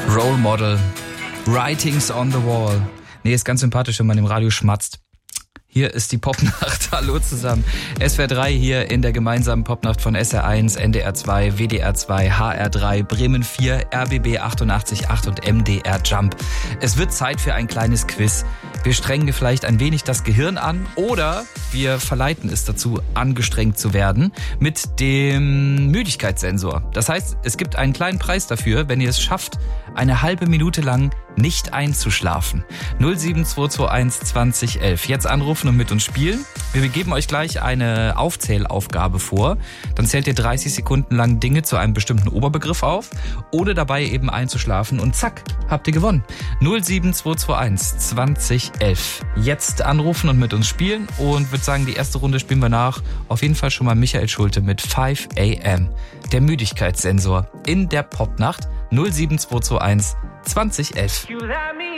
Role Model. Writings on the Wall. Nee, ist ganz sympathisch, wenn man im Radio schmatzt. Hier ist die Popnacht. Hallo zusammen. SWR 3 hier in der gemeinsamen Popnacht von SR1, NDR 2, WDR 2, HR 3, Bremen 4, RBB 88.8 und MDR Jump. Es wird Zeit für ein kleines Quiz. Wir strengen vielleicht ein wenig das Gehirn an oder wir verleiten es dazu, angestrengt zu werden mit dem Müdigkeitssensor. Das heißt, es gibt einen kleinen Preis dafür, wenn ihr es schafft, eine halbe Minute lang nicht einzuschlafen. 07221 2011. Jetzt anrufen und mit uns spielen. Wir geben euch gleich eine Aufzählaufgabe vor. Dann zählt ihr 30 Sekunden lang Dinge zu einem bestimmten Oberbegriff auf, ohne dabei eben einzuschlafen und zack, habt ihr gewonnen. 07221 2011. Jetzt anrufen und mit uns spielen und würde sagen, die erste Runde spielen wir nach. Auf jeden Fall schon mal Michael Schulte mit 5 AM. Der Müdigkeitssensor in der Popnacht 07221 2011.